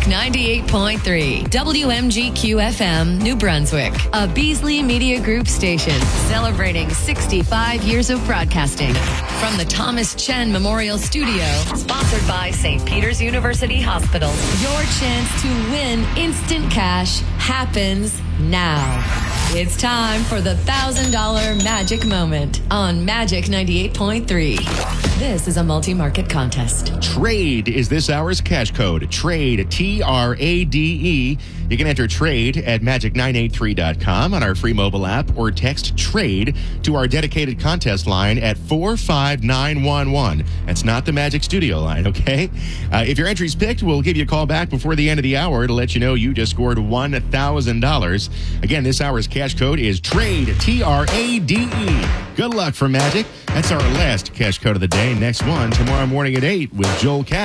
98.3 WMGQ FM, New Brunswick, a Beasley Media Group station celebrating 65 years of broadcasting. From the Thomas Chen Memorial Studio, sponsored by St. Peter's University Hospital, your chance to win instant cash happens now. It's time for the $1,000 Magic Moment on Magic 98.3. This is a multi-market contest. TRADE is this hour's cash code. TRADE, T-R-A-D-E. You can enter TRADE at magic983.com on our free mobile app or text TRADE to our dedicated contest line at 45911. That's not the Magic Studio line, okay? If your entry's picked, we'll give you a call back before the end of the hour to let you know you just scored $1,000. Again, this hour's cash code is TRADE, T-R-A-D-E. Good luck for Magic. That's our last cash code of the day. Next one tomorrow morning at 8 with Joel Cash.